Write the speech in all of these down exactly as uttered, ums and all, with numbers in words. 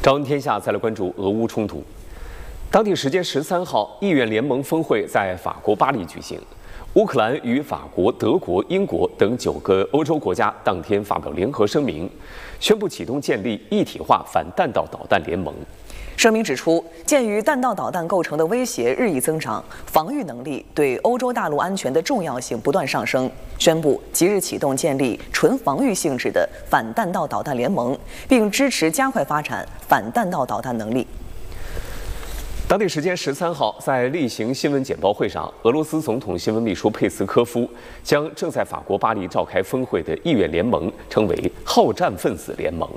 朝闻天下再来关注俄乌冲突。当地时间十三号，议院联盟峰会在法国巴黎举行。乌克兰与法国、德国、英国等九个欧洲国家当天发表联合声明，宣布启动建立一体化反弹道导弹联盟。 声明指出，鉴于弹道导弹构成的威胁日益增长，防御能力对欧洲大陆安全的重要性不断上升，宣布即日启动建立纯防御性质的反弹道导弹联盟，并支持加快发展反弹道导弹能力。 当地时间十三号，在例行新闻简报会上，俄罗斯总统新闻秘书佩斯科夫将正在法国巴黎召开峰会的议院联盟称为“好战分子联盟”。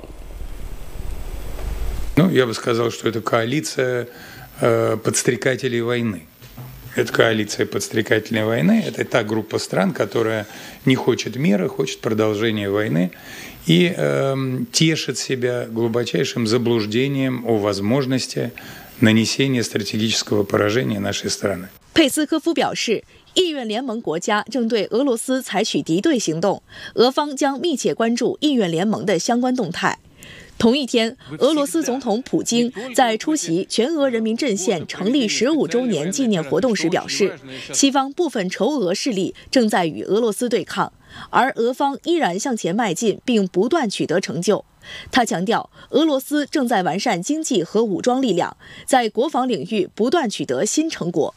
Ну, я бы сказал, что это коалиция э, подстрекателей войны. Это коалиция подстрекателей войны. Это та группа стран, которая не хочет мира, хочет продолжения войны и э, тешит себя глубочайшим заблуждением о возможности нанесения стратегического поражения нашей страны. 佩斯科夫表示，议院联盟国家正对俄罗斯采取敌对行动，俄方将密切关注议院联盟的相关动态。 同一天，俄罗斯总统普京在出席全俄人民阵线成立十五周年纪念活动时表示，西方部分仇俄势力正在与俄罗斯对抗，而俄方依然向前迈进，并不断取得成就。他强调，俄罗斯正在完善经济和武装力量，在国防领域不断取得新成果。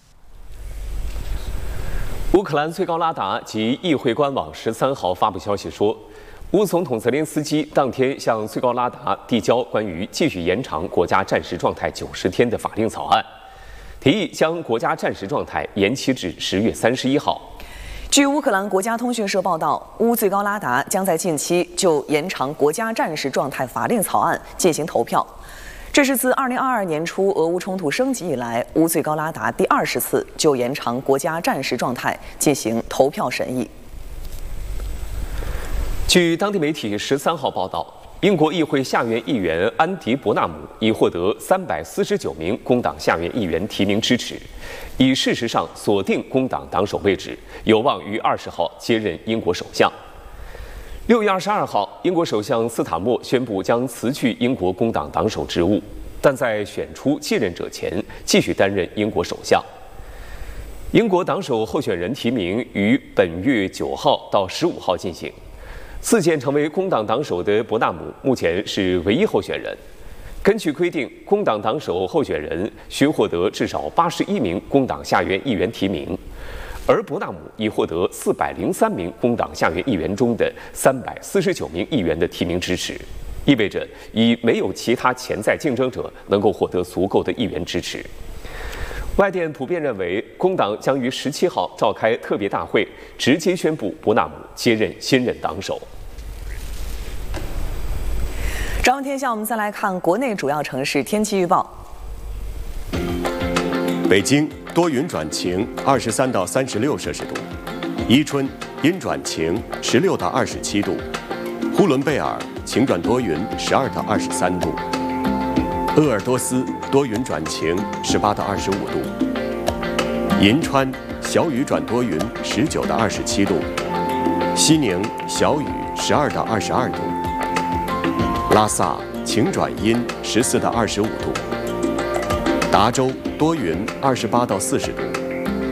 乌克兰最高拉达及议会官网十三号发布消息说， 乌总统泽连斯基当天向最高拉达递交关于继续延长国家战时状态九十天的法令草案，提议将国家战时状态延期至十月三十一号。 据乌克兰国家通讯社报道，乌最高拉达将在近期就延长国家战时状态法令草案进行投票。这是自二零二二年初俄乌冲突升级以来，乌最高拉达第二十次就延长国家战时状态进行投票审议。 据当地媒体十三号报道，英国议会下院议员安迪·伯纳姆已获得三百四十九名工党下院议员提名支持，已事实上锁定工党党首位置，有望于二十号接任英国首相。六月二十二号，英国首相斯塔默宣布将辞去英国工党党首职务，但在选出继任者前继续担任英国首相。英国党首候选人提名于本月九号到十五号进行。 自荐成为工党党首的伯纳姆目前是唯一候选人。根据规定，工党党首候选人需获得至少八十一名工党下院议员提名，而伯纳姆已获得四百零三名工党下院议员中的三百四十九名议员的提名支持，意味着已没有其他潜在竞争者能够获得足够的议员支持。 外电普遍认为，工党将于十七号召开特别大会，直接宣布伯纳姆接任新任党首。 朝闻天下，我们再来看国内主要城市天气预报。 北京多云转晴，二十三到三十六摄氏度；伊春阴转晴，十六到二十七度；呼伦贝尔晴转多云，十二到二十三度；鄂尔多斯多云转晴，十八到二十五度；银川小雨转多云，十九到二十七度；西宁小雨，十二到二十二度；拉萨晴转阴，十四到二十五度；达州多云，二十八到四十度。